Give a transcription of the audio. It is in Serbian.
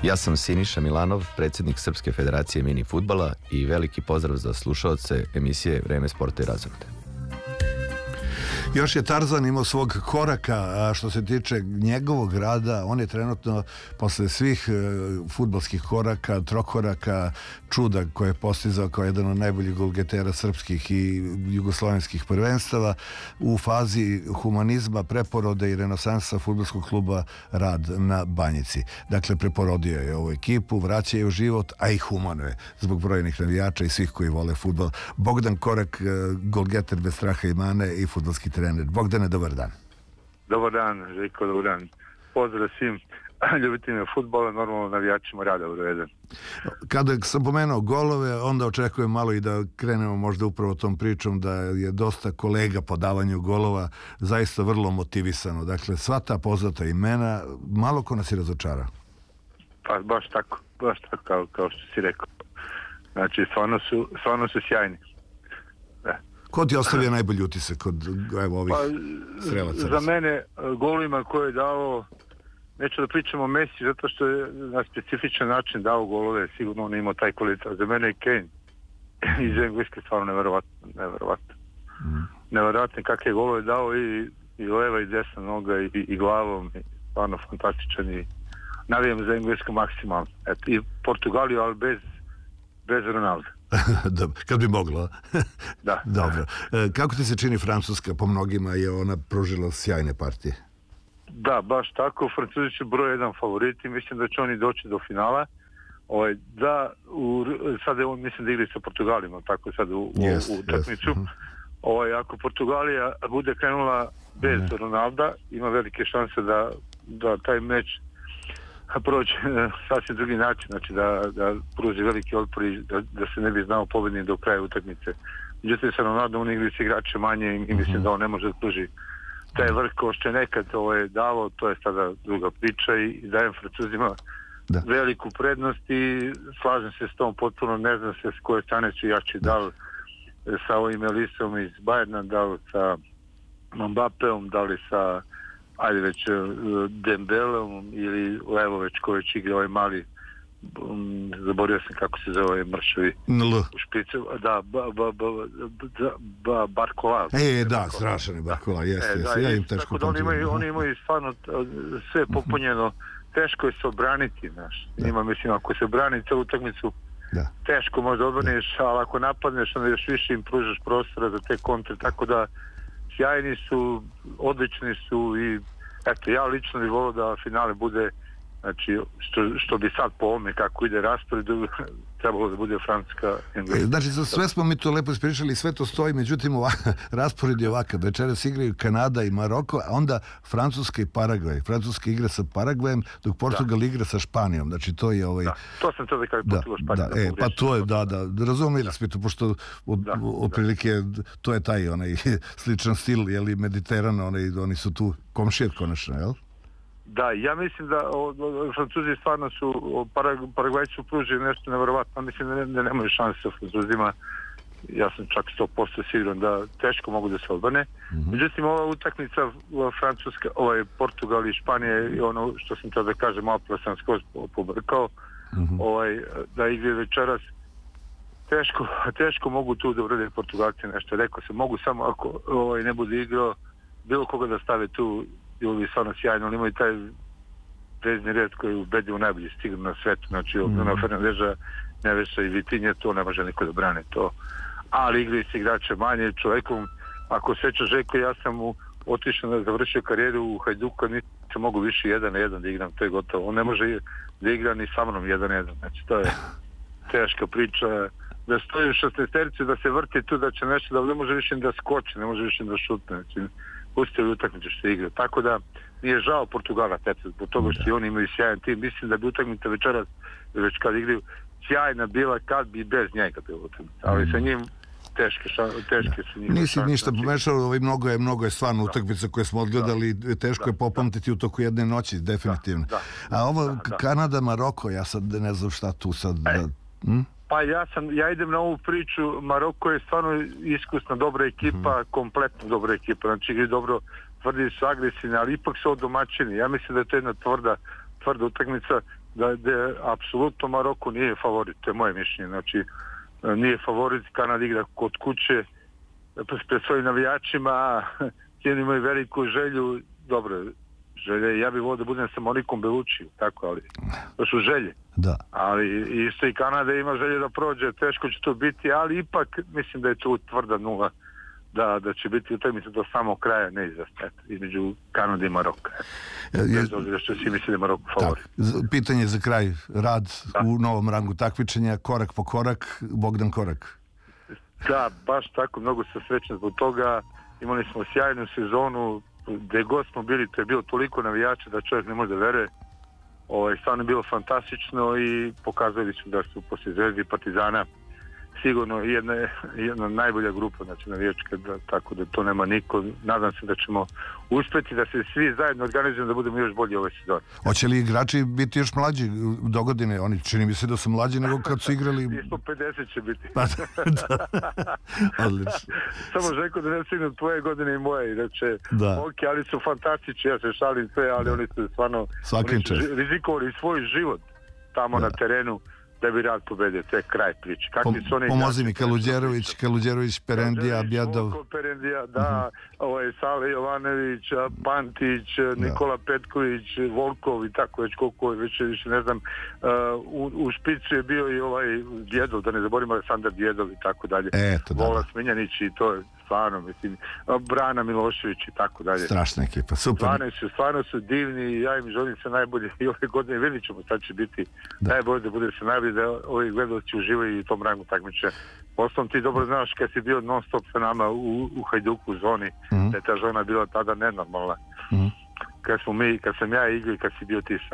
Ja sam Siniša Milanov, predsjednik Srpske federacije mini fudbala i veliki pozdrav za slušaoce emisije Vreme sporta i razonode. Još je Tarzan imao svog koraka, a što se tiče njegovog rada, on je trenutno posle svih fudbalskih koraka, trokoraka, čuda koje je postizao kao jedan od najboljih golgetera srpskih i jugoslovenskih prvenstava, u fazi humanizma, preporode i renesansa fudbalskog kluba Rad na Banjici. Dakle, preporodio je ovu ekipu, vraća je u život, a i humano je zbog brojnih navijača i svih koji vole fudbal. Bogdan Korak, golgeter bez straha i mane i fudbalski trener. Bogdane, dobar dan. Dobar dan, Željko, dobar dan. Pozdrav svim ljubiteljima fudbala, normalno navijačima Rada broj 1. Kada sam pomenuo golove, onda očekujem malo i da krenemo možda upravo tom pričom da je dosta kolega po davanju golova zaista vrlo motivisano. Dakle, sva ta poznata imena, malo ko nas je razočara. Pa baš tako kao što si rekao. Znači, stvarno su sjajni. Da. Ko ti ostavio najbolji utisak kod ovih strelaca? Za mene golima koje je dao, neću da pričam o Messi zato što je na specifičan način dao golove, sigurno on imao taj kvalitet. Za mene je Kane iz Engleske stvarno neverovatno. Neverovatno kakve golove dao i leva i desna noga i glavom, stvarno fantastičan i navijam za Englesku maksimalno. I Portugaliju, ali bez Ronalda. Kad bi moglo. Da. Dobro. Kako ti se čini Francuska? Po mnogima je ona pružila sjajne partije. Da, baš tako. Francuzi su broj jedan favoriti. Mislim da će oni doći do finala. Sad je on, mislim da igri sa Portugalima, tako sad u utakmicu. Ako Portugalija bude krenula bez Ronalda, ima velike šanse da taj meč proći sasvim drugi način, znači da pruži veliki otpor i da se ne bi znao pobednik do kraja utakmice. Međutim, sa Ronaldom on igri se igrače manje i mislim da on ne može da pruži taj vrh kao što je nekad dalo, to je sada druga priča i dajem Francuzima veliku prednost i slažem se s tom potpuno, ne znam se s koje strane su jači, da li sa ovim Elisom iz Bajerna, da li sa Mbappeom, da li sa već Dembelom ili evo već ko već igra ovaj mali, zaborio sam kako se zove, mršavi u špicu, Barcola. Da, strašan je Barcola, jeste, ja im teško pamtim. Oni imaju stvarno sve popunjeno, teško je se obraniti, njima mislim, ako se brani celu utakmicu, teško možda odbraniš, ali ako napadneš, onda još više im pružaš prostora za te kontre, tako da sjajni su, odlični su i eto, ja lično bih volio da finale bude, znači, što bi sad po ovome kako ide raspored, trebalo da bude Francuska, Engleska. Znači, sve smo mi to lepo ispričali, sve to stoji, međutim, raspored je ovakav. Večeras igraju Kanada i Maroko, a onda Francuska i Paragvaj. Francuska igra sa Paragvajem, dok Portugal igra sa Španijom. Znači, to je to sam to da kažem, Portugal, Španija. Pa to je, razumeli smo to, pošto otprilike to je taj sličan stil, jeli, Mediteran, oni su tu komšije konačno, jel? Da, ja mislim da Francuzi stvarno su, Paragvajci su pružili nešto neverovatno, mislim da nemaju šanse sa Francuzima, ja sam čak 100% siguran da teško mogu da se odbrane. Međutim, ova utakmica Francuska, Portugal i Španija i ono što sam to da kažem, malo sam skroz pobrkao, da igre večeras teško mogu tu da urade Portugalci nešto. Rekao se, mogu samo ako ne bude igrao, bilo koga da stave tu, bilo bi stvarno sjajno, ali imaju taj vezni red koji je ubedljivo najbolji stignu na svetu, znači Bruno Fernandeza, Neveša i Vitinje, to ne može niko da brane to, ali igraju se igrače manje, čovjekom, ako sećaš Željko, ja sam otišao da završio karijeru u Hajduka, nisam mogu više 1-1 da igram, to je gotovo, on ne može da igra ni sa mnom 1-1, znači to je teška priča, da stoji u šestnaesterici, da se vrti tu, da će nešto, da ne može više da skoči, ne može više da šutne, znači pustili utakmice što se igra. Tako da nije žao Portugala zbog toga što oni imaju sjajan tim. Mislim da bi utakmica večeras, već kad igraju, sjajna bila kad bi bez njega bilo utakmica. Ali sa njim teške su njima. Nisi ništa pomešao, mnogo je stvarno utakmica koje smo odgledali, teško je popamtiti u toku jedne noći, definitivno. A ovo Kanada, Maroko, ja sad ne znam šta tu sad... Pa ja idem na ovu priču, Maroko je stvarno iskusna, dobra ekipa, kompletno dobra ekipa, znači igri dobro, tvrdi su agresivni, ali ipak su domaćini. Ja mislim da je to jedna tvrda utakmica. da apsolutno Maroko nije favorit, to je moje mišljenje. Znači, nije favorit, Kanada igra kod kuće, pred svojim navijačima, cijeni imaju veliku želju, dobro, želje, ja bih volio da budem sa Monikom Belucci, tako, ali to su želje. Da. Ali isto i Kanada ima želje da prođe, teško će to biti, ali ipak mislim da je tu tvrda nula, da će biti utakmica do samog kraja neizvesna između Kanade i Maroka. Bez obzira što svi misle da je Maroko favorit. Pitanje za kraj, rad u novom rangu takmičenja, korak po korak, Bogdan Korak. Da, baš tako, mnogo sam srećan zbog toga. Imali smo sjajnu sezonu, gde god smo bili, to je bilo toliko navijača da čovjek ne može da veruje. Stvarno je bilo fantastično i pokazali su da su poslije Zvezde i Partizana sigurno jedna najbolja grupa, znači navijačka, tako da to nema niko. Nadam se da ćemo uspjeti da se svi zajedno organizujemo da budemo još bolji ove sezone. Hoće li igrači biti još mlađi do godine? Oni čini mi se da su mlađi nego kad su igrali... Isto 50 će biti. Odlično. Samo Željko da ne stignu tvoje godine i moje. Znači, ok, ali su fantastični, ja se šalim sve, ali oni su stvarno rizikovali svoj život tamo na terenu da bi rad pobedio, to je kraj priče. Pomozi mi Kaluđerović, Perendija, Bjedov. Perendija, da, Sale Jovanović, Pantić, Nikola Petković, Volkov i tako već koliko je, već ne znam, u špicu je bio i Bjedov, da ne zaboravimo Aleksandar Bjedov i tako dalje. Vola Smiljanić i to je stvarno, mislim, Brana Milošević i tako dalje. Strašna ekipa, super. Stvarno su divni i ja im želim se najbolje i ove godine vidjet ćemo sad će biti najbolje da bude se najbolje da ovi gledalci uživaju i u tom rangu takmičenja. Postom ti dobro znaš kad si bio non stop sa nama u Hajduku u zoni, da je ta zona bila tada nenormalna. Kad sam ja igrao i kad si bio ti